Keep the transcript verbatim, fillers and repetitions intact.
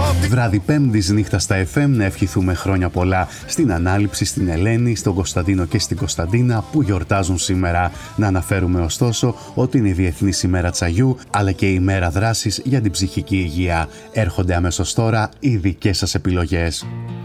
Βράδυ Πέμπτης νύχτα στα εφ εμ, να ευχηθούμε χρόνια πολλά στην Ανάληψη, στην Ελένη, στον Κωνσταντίνο και στην Κωνσταντίνα που γιορτάζουν σήμερα. Να αναφέρουμε ωστόσο ότι είναι η Διεθνής ημέρα τσαγιού αλλά και η ημέρα δράσης για την ψυχική υγεία. Έρχονται αμέσως τώρα οι δικές σας επιλογές.